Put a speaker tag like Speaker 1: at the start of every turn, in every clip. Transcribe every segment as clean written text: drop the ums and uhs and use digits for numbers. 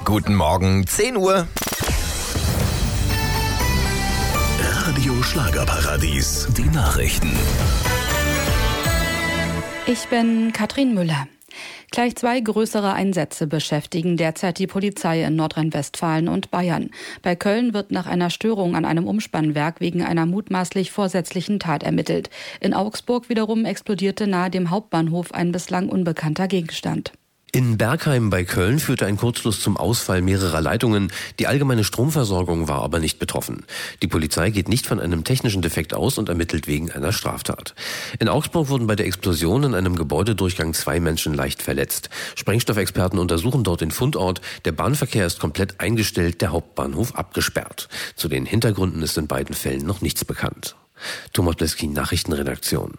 Speaker 1: Guten Morgen, 10 Uhr.
Speaker 2: Radio Schlagerparadies, die Nachrichten.
Speaker 3: Ich bin Katrin Müller. Gleich 2 größere Einsätze beschäftigen derzeit die Polizei in Nordrhein-Westfalen und Bayern. Bei Köln wird nach einer Störung an einem Umspannwerk wegen einer mutmaßlich vorsätzlichen Tat ermittelt. In Augsburg wiederum explodierte nahe dem Hauptbahnhof ein bislang unbekannter Gegenstand.
Speaker 4: In Bergheim bei Köln führte ein Kurzschluss zum Ausfall mehrerer Leitungen. Die allgemeine Stromversorgung war aber nicht betroffen. Die Polizei geht nicht von einem technischen Defekt aus und ermittelt wegen einer Straftat. In Augsburg wurden bei der Explosion in einem Gebäudedurchgang 2 Menschen leicht verletzt. Sprengstoffexperten untersuchen dort den Fundort. Der Bahnverkehr ist komplett eingestellt, der Hauptbahnhof abgesperrt. Zu den Hintergründen ist in beiden Fällen noch nichts bekannt. Thomas Bleski, Nachrichtenredaktion.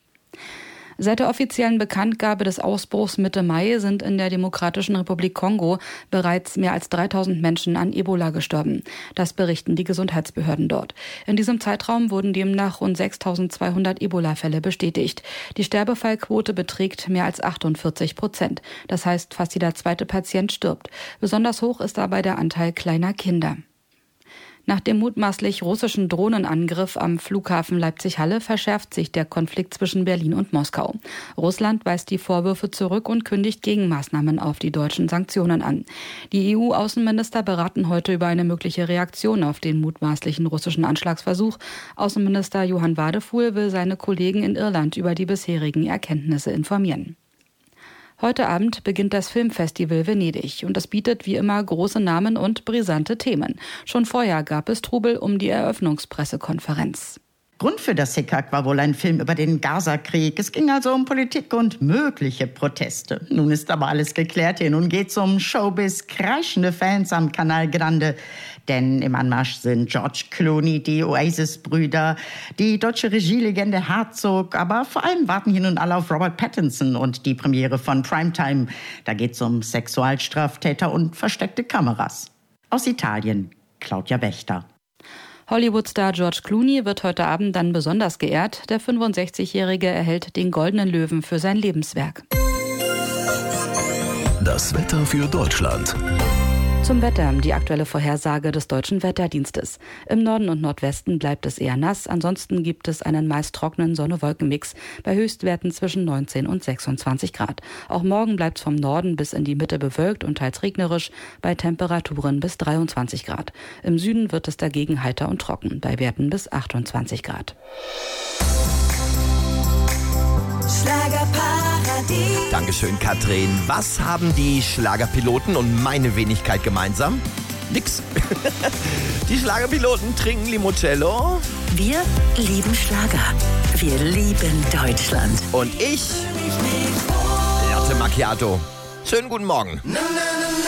Speaker 3: Seit der offiziellen Bekanntgabe des Ausbruchs Mitte Mai sind in der Demokratischen Republik Kongo bereits mehr als 3000 Menschen an Ebola gestorben. Das berichten die Gesundheitsbehörden dort. In diesem Zeitraum wurden demnach rund 6200 Ebola-Fälle bestätigt. Die Sterbefallquote beträgt mehr als 48%. Das heißt, fast jeder zweite Patient stirbt. Besonders hoch ist dabei der Anteil kleiner Kinder. Nach dem mutmaßlich russischen Drohnenangriff am Flughafen Leipzig-Halle verschärft sich der Konflikt zwischen Berlin und Moskau. Russland weist die Vorwürfe zurück und kündigt Gegenmaßnahmen auf die deutschen Sanktionen an. Die EU-Außenminister beraten heute über eine mögliche Reaktion auf den mutmaßlichen russischen Anschlagsversuch. Außenminister Johann Wadefuhl will seine Kollegen in Irland über die bisherigen Erkenntnisse informieren. Heute Abend beginnt das Filmfestival Venedig und es bietet wie immer große Namen und brisante Themen. Schon vorher gab es Trubel um die Eröffnungspressekonferenz.
Speaker 5: Grund für das Hickhack war wohl ein Film über den Gaza-Krieg. Es ging also um Politik und mögliche Proteste. Nun ist aber alles geklärt hier. Nun geht's um Showbiz, kreischende Fans am Canal Grande. Denn im Anmarsch sind George Clooney, die Oasis-Brüder, die deutsche Regielegende Herzog. Aber vor allem warten hier nun alle auf Robert Pattinson und die Premiere von Primetime. Da geht's um Sexualstraftäter und versteckte Kameras. Aus Italien, Claudia Wächter.
Speaker 3: Hollywood-Star George Clooney wird heute Abend dann besonders geehrt. Der 65-Jährige erhält den Goldenen Löwen für sein Lebenswerk.
Speaker 2: Das Wetter für Deutschland.
Speaker 3: Zum Wetter, die aktuelle Vorhersage des Deutschen Wetterdienstes. Im Norden und Nordwesten bleibt es eher nass, ansonsten gibt es einen meist trockenen Sonne-Wolken-Mix bei Höchstwerten zwischen 19 und 26 Grad. Auch morgen bleibt es vom Norden bis in die Mitte bewölkt und teils regnerisch bei Temperaturen bis 23 Grad. Im Süden wird es dagegen heiter und trocken bei Werten bis 28 Grad.
Speaker 1: Schlagerparadies. Dankeschön, Katrin. Was haben die Schlagerpiloten und meine Wenigkeit gemeinsam? Nix. Die Schlagerpiloten trinken Limoncello.
Speaker 6: Wir lieben Schlager. Wir lieben Deutschland.
Speaker 1: Und ich Latte Macchiato. Schönen guten Morgen.